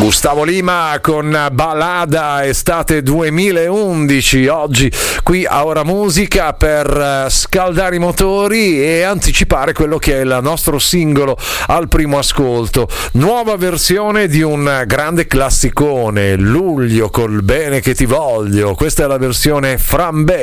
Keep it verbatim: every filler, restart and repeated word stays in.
Gustavo Lima con Ballada estate duemilaundici, oggi qui a Ora Musica per scaldare i motori e anticipare quello che è il nostro singolo al primo ascolto. Nuova versione di un grande classicone, Luglio col bene che ti voglio. Questa è la versione Frambè.